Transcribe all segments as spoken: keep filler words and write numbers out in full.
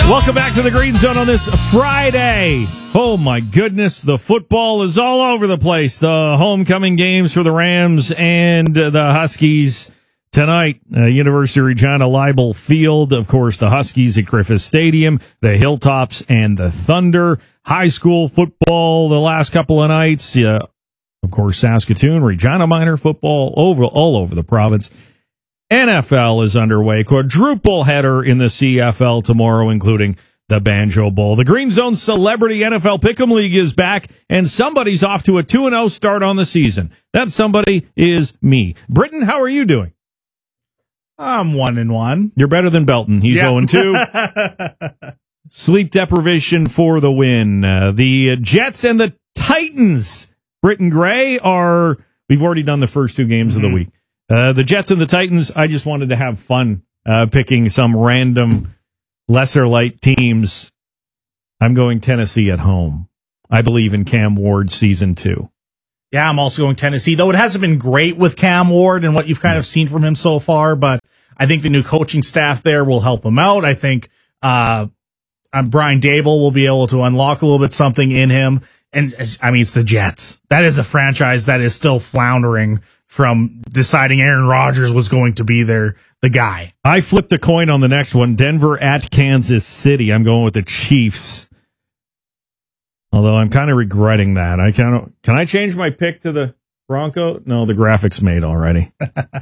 Welcome back to the Green Zone on this Friday. Oh, my goodness. The football is all over the place. The homecoming games for the Rams and the Huskies tonight. Uh, University of Regina Leibel Field. Of course, the Huskies at Griffith Stadium, the Hilltops and the Thunder. High school football the last couple of nights. Uh, of course, Saskatoon, Regina Minor football over all over the province. N F L is underway. Quadruple header in the C F L tomorrow, including the Banjo Bowl. The Green Zone Celebrity N F L Pick'em League is back, and somebody's off to a two and oh start on the season. That somebody is me. Britton, how are you doing? I'm one and one. You're better than Belton. He's yeah. oh and two. Sleep deprivation for the win. Uh, the Jets and the Titans. Britton Gray are, we've already done the first two games mm-hmm. of the week. Uh, the Jets and the Titans, I just wanted to have fun uh, picking some random lesser light teams. I'm going Tennessee at home. I believe in Cam Ward season two. Yeah, I'm also going Tennessee, though it hasn't been great with Cam Ward and what you've kind of seen from him so far, but I think the new coaching staff there will help him out. I think uh, uh, Brian Dable will be able to unlock a little bit something in him. And I mean, it's the Jets. That is a franchise that is still floundering from deciding Aaron Rodgers was going to be their the guy. I flipped a coin on the next one. Denver at Kansas City. I'm going with the Chiefs. Although I'm kind of regretting that. I kind of can I change my pick to the Bronco? No, the graphics made already.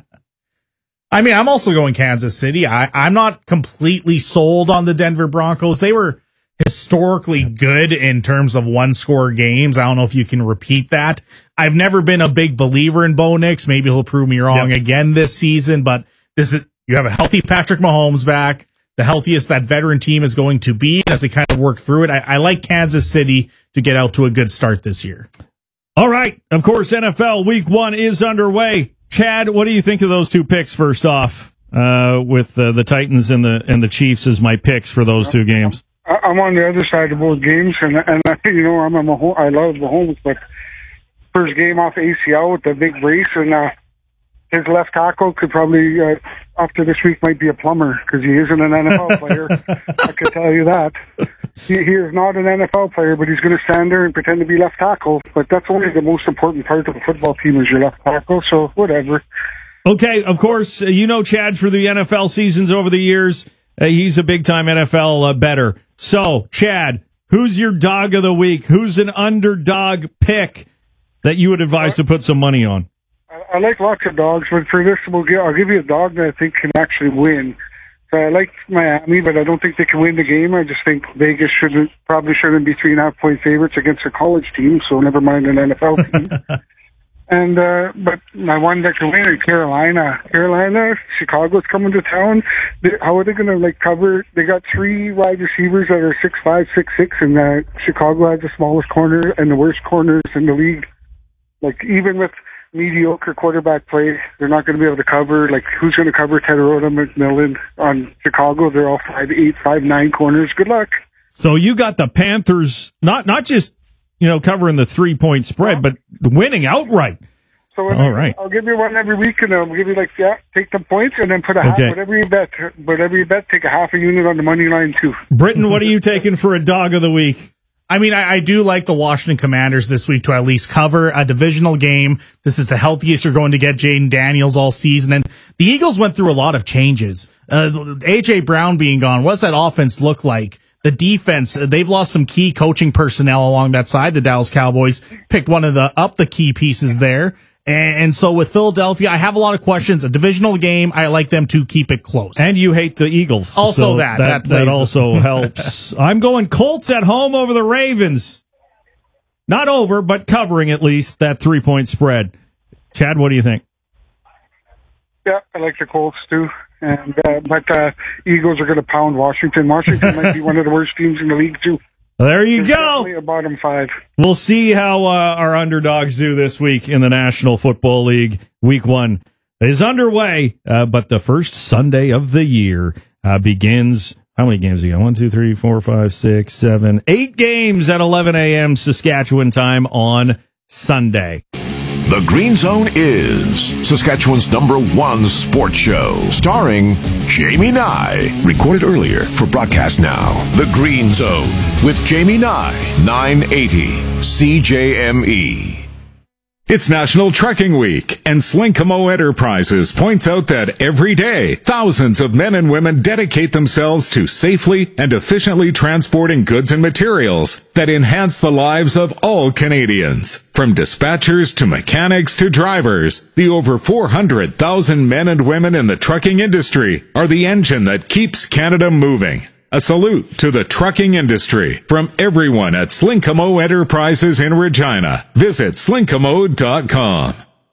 I mean, I'm also going Kansas City. I, I'm not completely sold on the Denver Broncos. They were historically good in terms of one-score games. I don't know if you can repeat that. I've never been a big believer in Bo Nix. Maybe he'll prove me wrong yep. again this season, but this is you have a healthy Patrick Mahomes back, the healthiest that veteran team is going to be as they kind of work through it. I, I like Kansas City to get out to a good start this year. All right. Of course, N F L Week One is underway. Chad, what do you think of those two picks first off, uh, with uh, the Titans and the and the Chiefs as my picks for those two games? I'm on the other side of both games, and and I, you know I'm a Mahomes, I love Mahomes, but first game off A C L with the big brace, and uh, his left tackle could probably uh, after this week might be a plumber because he isn't an N F L player. I can tell you that he, he is not an N F L player, but he's going to stand there and pretend to be left tackle. But that's only the most important part of a football team is your left tackle. So whatever. Okay, of course, uh, you know Chad for the N F L seasons over the years. Uh, he's a big-time N F L uh, bettor. So, Chad, who's your dog of the week? Who's an underdog pick that you would advise to put some money on? I, I like lots of dogs, but for this, we'll give, I'll give you a dog that I think can actually win. So I like Miami, but I don't think they can win the game. I just think Vegas shouldn't probably shouldn't be three and a half point favorites against a college team, so never mind an N F L team. And, uh, but my one that can win is Carolina. Carolina, Chicago's coming to town. They, how are they going to, like, cover? They got three wide receivers that are six five, six six, and uh, Chicago has the smallest corner and the worst corners in the league. Like, even with mediocre quarterback play, they're not going to be able to cover. Like, who's going to cover Tedorota McMillan on Chicago? They're all five eight, five nine corners. Good luck. So you got the Panthers, not not just, you know, covering the three-point spread, but winning outright. So all right. I'll give you one every week, and I'll give you, like, yeah, take the points, and then put a okay. half, whatever you bet, whatever you bet, take a half a unit on the money line, too. Britton, what are you taking for a dog of the week? I mean, I, I do like the Washington Commanders this week to at least cover a divisional game. This is the healthiest you're going to get Jaden Daniels all season. And the Eagles went through a lot of changes. Uh, A J Brown being gone, what does that offense look like? The defense, they've lost some key coaching personnel along that side. The Dallas Cowboys picked one of the up the key pieces there. And so with Philadelphia, I have a lot of questions. A divisional game, I like them to keep it close. And you hate the Eagles. Also so that. That, That, that also helps. I'm going Colts at home over the Ravens. Not over, but covering at least that three-point spread. Chad, what do you think? Yeah, I like the Colts, too. And uh, But uh, Eagles are going to pound Washington. Washington might be one of the worst teams in the league, too. There you They're go. Definitely a bottom five. We'll see how uh, our underdogs do this week in the National Football League. Week one is underway, uh, but the first Sunday of the year uh, begins. How many games do you got? One, two, three, four, five, six, seven, eight games at eleven a.m. Saskatchewan time on Sunday. The Green Zone is Saskatchewan's number one sports show, starring Jamie Nye. Recorded earlier for broadcast now. The Green Zone with Jamie Nye, nine eighty C J M E. It's National Trucking Week, and Slinkamo Enterprises points out that every day, thousands of men and women dedicate themselves to safely and efficiently transporting goods and materials that enhance the lives of all Canadians. From dispatchers to mechanics to drivers, the over four hundred thousand men and women in the trucking industry are the engine that keeps Canada moving. A salute to the trucking industry from everyone at Slinkamo Enterprises in Regina. Visit slinkamo dot com.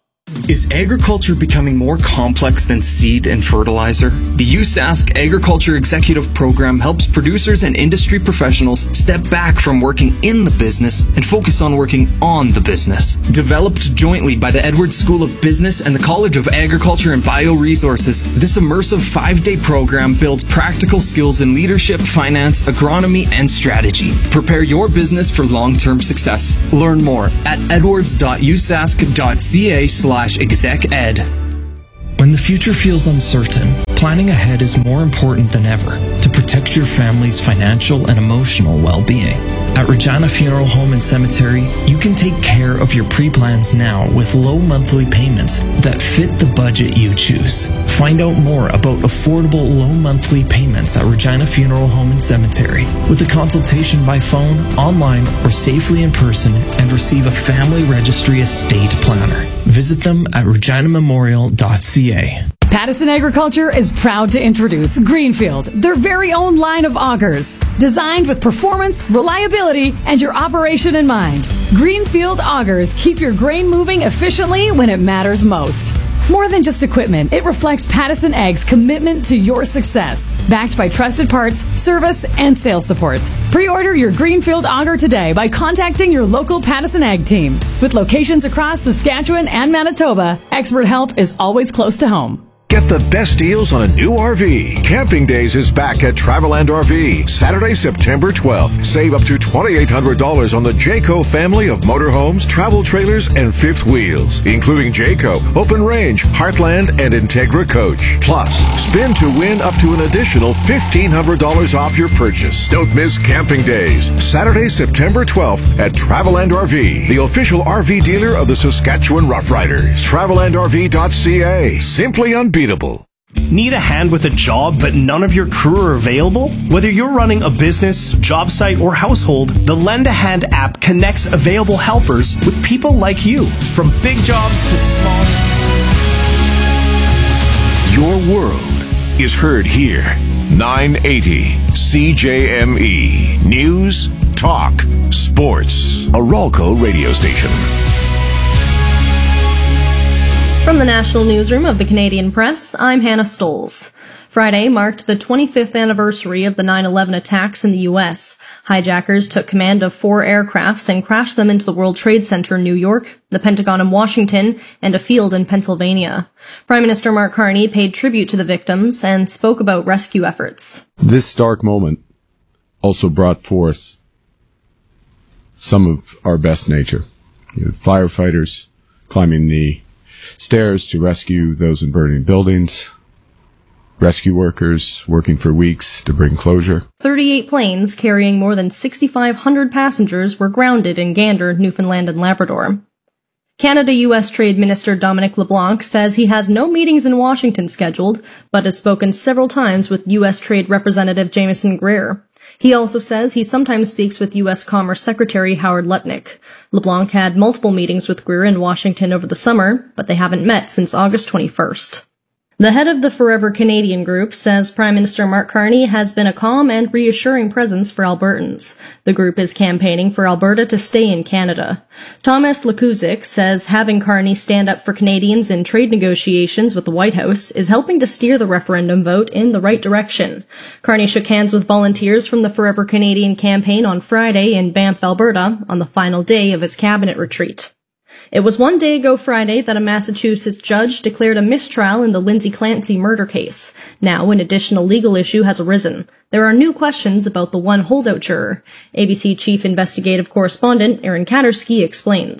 Is agriculture becoming more complex than seed and fertilizer? The U S A S C Agriculture Executive Program helps producers and industry professionals step back from working in the business and focus on working on the business. Developed jointly by the Edwards School of Business and the College of Agriculture and Bioresources, this immersive five-day program builds practical skills in leadership, finance, agronomy, and strategy. Prepare your business for long-term success. Learn more at edwards dot u s a s c dot c a slash exec ed. When the future feels uncertain, planning ahead is more important than ever to protect your family's financial and emotional well-being. At Regina Funeral Home and Cemetery, you can take care of your pre-plans now with low monthly payments that fit the budget you choose. Find out more about affordable low monthly payments at Regina Funeral Home and Cemetery with a consultation by phone, online, or safely in person, and receive a family registry estate planner. Visit them at regina memorial dot c a. Pattison Agriculture is proud to introduce Greenfield, their very own line of augers, designed with performance, reliability, and your operation in mind. Greenfield augers keep your grain moving efficiently when it matters most. More than just equipment, it reflects Pattison Ag's commitment to your success, backed by trusted parts, service, and sales support. Pre-order your Greenfield auger today by contacting your local Pattison Ag team. With locations across Saskatchewan and Manitoba, expert help is always close to home. Get the best deals on a new R V. Camping Days is back at Traveland R V. Saturday, September twelfth. Save up to twenty-eight hundred dollars on the Jayco family of motorhomes, travel trailers, and fifth wheels, including Jayco, Open Range, Heartland, and Integra Coach. Plus, spin to win up to an additional fifteen hundred dollars off your purchase. Don't miss Camping Days. Saturday, September twelfth at Traveland R V, the official R V dealer of the Saskatchewan Roughriders. traveland r v dot c a. Simply unbeatable. Need a hand with a job but none of your crew are available? Whether you're running a business, job site, or household, the Lend a Hand app connects available helpers with people like you, from big jobs to small. Your world is heard here. nine eighty C J M E. News, talk, sports. A Ralco radio station. From the National Newsroom of the Canadian Press, I'm Hannah Stoles. Friday marked the twenty-fifth anniversary of the nine eleven attacks in the U S. Hijackers took command of four aircrafts and crashed them into the World Trade Center in New York, the Pentagon in Washington, and a field in Pennsylvania. Prime Minister Mark Carney paid tribute to the victims and spoke about rescue efforts. This stark moment also brought forth some of our best nature. You know, firefighters climbing the stairs to rescue those in burning buildings, rescue workers working for weeks to bring closure. thirty-eight planes carrying more than sixty-five hundred passengers were grounded in Gander, Newfoundland and Labrador. Canada-U S Trade Minister Dominic LeBlanc says he has no meetings in Washington scheduled, but has spoken several times with U S Trade Representative Jameson Greer. He also says he sometimes speaks with U S Commerce Secretary Howard Lutnick. LeBlanc had multiple meetings with Greer in Washington over the summer, but they haven't met since August twenty-first. The head of the Forever Canadian group says Prime Minister Mark Carney has been a calm and reassuring presence for Albertans. The group is campaigning for Alberta to stay in Canada. Thomas Lekuzik says having Carney stand up for Canadians in trade negotiations with the White House is helping to steer the referendum vote in the right direction. Carney shook hands with volunteers from the Forever Canadian campaign on Friday in Banff, Alberta, on the final day of his cabinet retreat. It was one day ago Friday that a Massachusetts judge declared a mistrial in the Lindsay Clancy murder case. Now, an additional legal issue has arisen. There are new questions about the one holdout juror. A B C Chief Investigative Correspondent Aaron Katersky explains.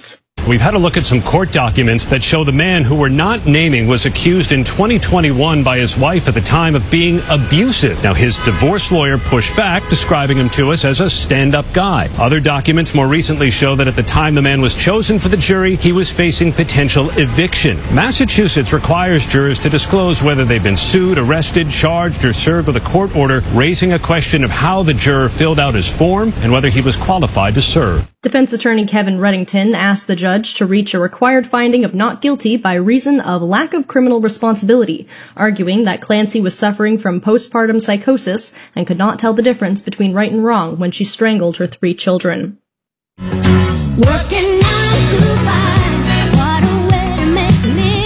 We've had a look at some court documents that show the man who we're not naming was accused in twenty twenty-one by his wife at the time of being abusive. Now, his divorce lawyer pushed back, describing him to us as a stand-up guy. Other documents more recently show that at the time the man was chosen for the jury, he was facing potential eviction. Massachusetts requires jurors to disclose whether they've been sued, arrested, charged, or served with a court order, raising a question of how the juror filled out his form and whether he was qualified to serve. Defense attorney Kevin Reddington asked the judge to reach a required finding of not guilty by reason of lack of criminal responsibility, arguing that Clancy was suffering from postpartum psychosis and could not tell the difference between right and wrong when she strangled her three children. Working nine to five, what a way to make a living.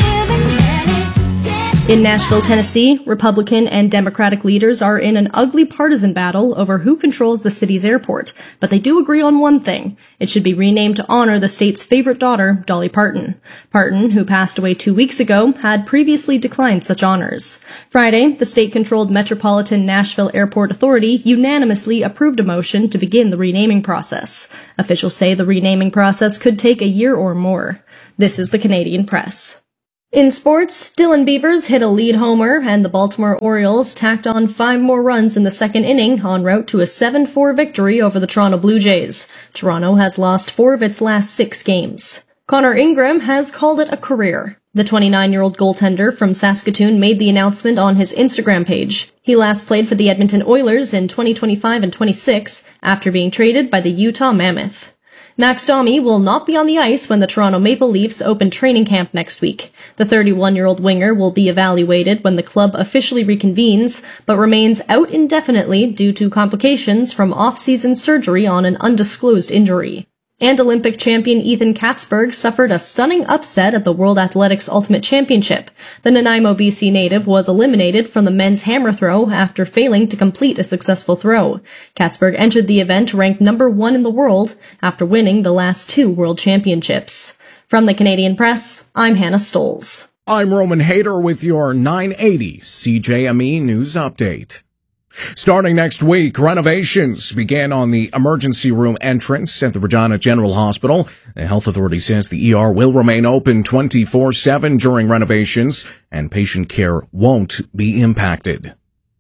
In Nashville, Tennessee, Republican and Democratic leaders are in an ugly partisan battle over who controls the city's airport, but they do agree on one thing. It should be renamed to honor the state's favorite daughter, Dolly Parton. Parton, who passed away two weeks ago, had previously declined such honors. Friday, the state-controlled Metropolitan Nashville Airport Authority unanimously approved a motion to begin the renaming process. Officials say the renaming process could take a year or more. This is the Canadian Press. In sports, Dylan Beavers hit a lead homer, and the Baltimore Orioles tacked on five more runs in the second inning en route to a seven four victory over the Toronto Blue Jays. Toronto has lost four of its last six games. Connor Ingram has called it a career. The twenty-nine-year-old goaltender from Saskatoon made the announcement on his Instagram page. He last played for the Edmonton Oilers in twenty twenty-five and twenty-six after being traded by the Utah Mammoth. Max Domi will not be on the ice when the Toronto Maple Leafs open training camp next week. The thirty-one-year-old winger will be evaluated when the club officially reconvenes, but remains out indefinitely due to complications from off-season surgery on an undisclosed injury. And Olympic champion Ethan Katzberg suffered a stunning upset at the World Athletics Ultimate Championship. The Nanaimo, B C native was eliminated from the men's hammer throw after failing to complete a successful throw. Katzberg entered the event ranked number one in the world after winning the last two World Championships. From the Canadian Press, I'm Hannah Stoles. I'm Roman Hayter with your nine eighty C J M E News Update. Starting next week, renovations begin on the emergency room entrance at the Regina General Hospital. The health authority says the E R will remain open twenty-four seven during renovations, and patient care won't be impacted.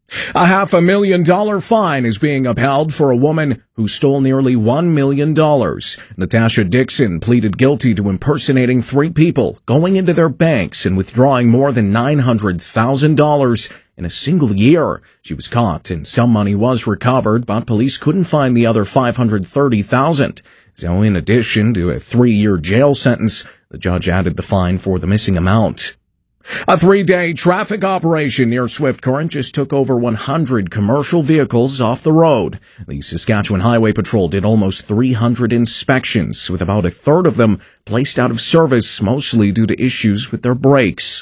A half a million dollar fine is being upheld for a woman who stole nearly one million dollars. Natasha Dixon pleaded guilty to impersonating three people, going into their banks and withdrawing more than nine hundred thousand dollars in a single year. She was caught and some money was recovered, but police couldn't find the other five hundred thirty thousand dollars. So in addition to a three-year jail sentence, the judge added the fine for the missing amount. A three-day traffic operation near Swift Current just took over one hundred commercial vehicles off the road. The Saskatchewan Highway Patrol did almost three hundred inspections, with about a third of them placed out of service, mostly due to issues with their brakes.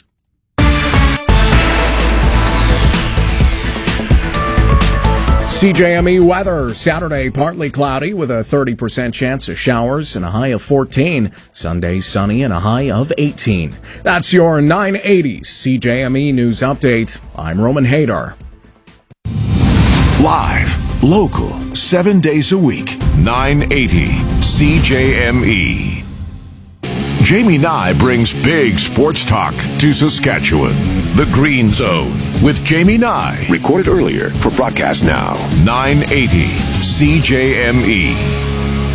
C J M E weather. Saturday, partly cloudy with a thirty percent chance of showers and a high of fourteen. Sunday, sunny and a high of eighteen. That's your nine eighty C J M E News Update. I'm Roman Hayter. Live, local, seven days a week. nine eighty C J M E. Jamie Nye brings big sports talk to Saskatchewan. The Green Zone with Jamie Nye. Recorded earlier for broadcast now. nine eighty C J M E.